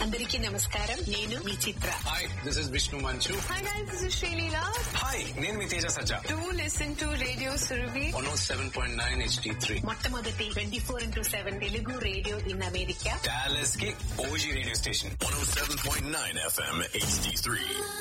అందరికీ నమస్కారం. నేను మీ చిత్ర. Hi, this is Vishnu Manchu. Hi guys, this is Shalila. Hi, నేను మీ తేజ సజ్జా. Do listen to Radio Surabhi. 107.9 HD3. మొట్టమొదటి 24/7 Telugu radio in America. Dallas కి OG radio station. 107.9 FM HD3.